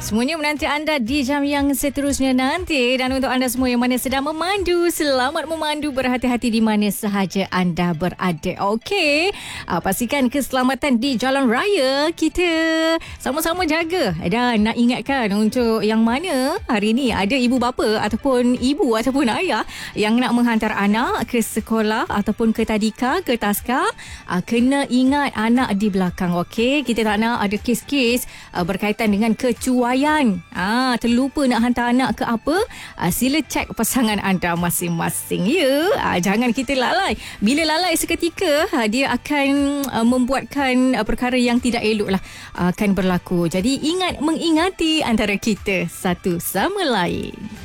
Semuanya menanti anda di jam yang seterusnya nanti. Dan untuk anda semua yang mana sedang memandu, selamat memandu, berhati-hati di mana sahaja anda berada. Okey, pastikan keselamatan di jalan raya kita sama-sama jaga. Dan nak ingatkan untuk yang mana hari ni ada ibu bapa ataupun ibu ataupun ayah yang nak menghantar anak ke sekolah ataupun ke tadika, ke taska, kena ingat anak di belakang. Okey, kita tak nak ada kes-kes berkaitan dengan kecuaian. Terlupa nak hantar anak ke apa, sila cek pasangan anda masing-masing ya. Jangan kita lalai. Bila lalai seketika, dia akan membuatkan perkara yang tidak elok lah akan berlaku. Jadi ingat mengingati antara kita satu sama lain.